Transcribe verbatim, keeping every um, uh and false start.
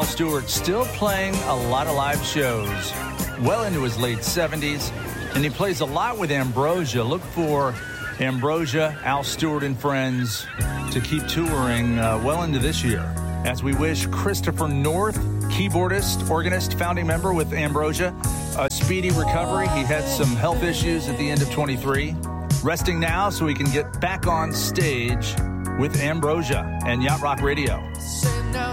Al Stewart still playing a lot of live shows, well into his late seventies, and he plays a lot with Ambrosia. Look for Ambrosia, Al Stewart and Friends to keep touring uh, well into this year. As we wish Christopher North, keyboardist, organist, founding member with Ambrosia, a speedy recovery. He had some health issues at the end of twenty-three. Resting now so he can get back on stage with Ambrosia and Yacht Rock Radio.